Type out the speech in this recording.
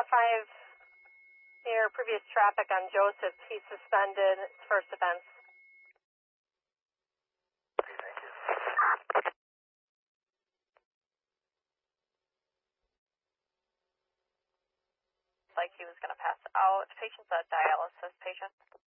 near previous traffic on Joseph. He's suspended. It's first offense. Okay, thank you. Like he was going to pass out. Patient's a dialysis patient.